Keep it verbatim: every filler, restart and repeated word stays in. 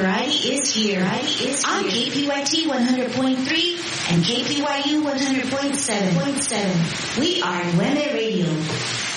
variety is here. Variety is on K P Y T one hundred point three and K P Y U one hundred point seven. We are Nueve Radio.